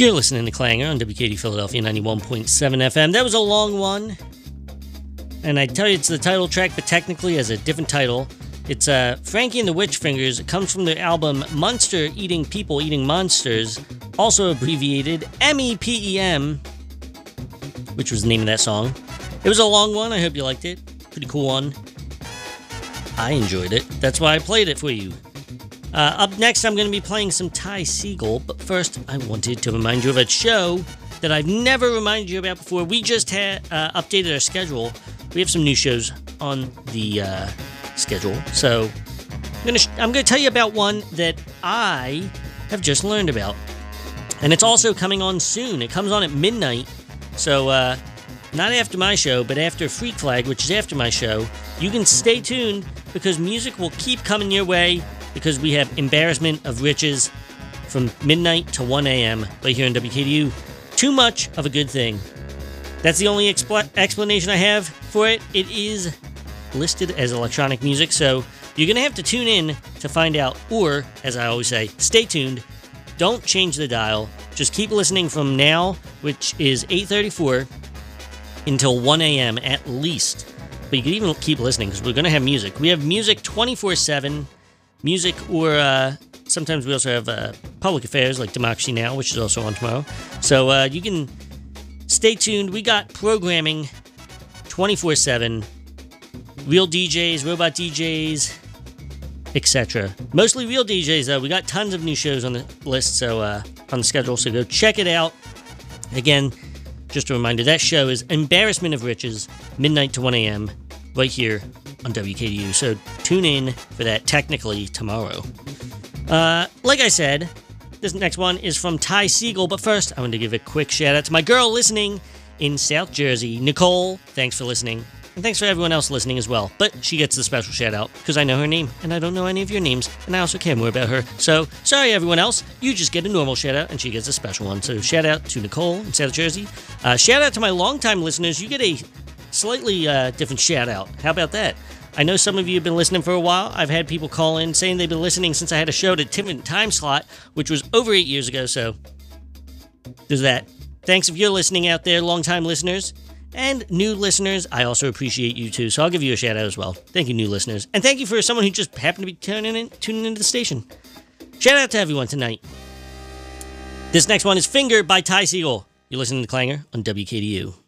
You're listening to Clanger on WKD Philadelphia 91.7 FM. That was a long one. And I tell you it's the title track, but technically has a different title. It's Frankie and the Witch Fingers. It comes from their album Monster Eating People Eating Monsters, also abbreviated MEPEM, which was the name of that song. It was a long one. I hope you liked it. Pretty cool one. I enjoyed it. That's why I played it for you. Up next, I'm going to be playing some Ty Segall, but first, I wanted to remind you of a show that I've never reminded you about before. We just had updated our schedule. We have some new shows on the schedule, so I'm going to tell you about one that I have just learned about, and it's also coming on soon. It comes on at midnight, so not after my show, but after Freak Flag, which is after my show. You can stay tuned because music will keep coming your way. Because we have Embarrassment of Riches from midnight to 1 a.m. right here in WKDU. Too much of a good thing. That's the only explanation I have for it. It is listed as electronic music, so you're going to have to tune in to find out. Or, as I always say, stay tuned. Don't change the dial. Just keep listening from now, which is 8:34, until 1 a.m. at least. But you can even keep listening because we're going to have music. We have music 24/7. Music, or sometimes we also have public affairs like Democracy Now!, which is also on tomorrow. So you can stay tuned. We got programming 24/7, real DJs, robot DJs, etc. Mostly real DJs, though. We got tons of new shows on the list, so on the schedule, so go check it out. Again, just a reminder, that show is Embarrassment of Riches, midnight to 1 a.m., right here on WKDU, so tune in for that technically tomorrow. Like I said, this next one is from Ty Segall, but first I want to give a quick shout out to my girl listening in South Jersey, Nicole. Thanks for listening, and thanks for everyone else listening as well, but she gets the special shout out because I know her name, and I don't know any of your names, and I also care more about her, so sorry everyone else, you just get a normal shout out, and she gets a special one. So shout out to Nicole in South Jersey. Shout out to my longtime listeners. You get a slightly different shout out. How about that? I know some of you have been listening for a while. I've had people call in saying they've been listening since I had a show at a different time slot, which was over 8 years ago, so there's that. Thanks if you're listening out there, longtime listeners. And new listeners, I also appreciate you too, so I'll give you a shout out as well. Thank you, new listeners. And thank you for someone who just happened to be tuning into the station. Shout out to everyone tonight. This next one is Finger by Ty Segall. You're listening to Clanger on WKDU.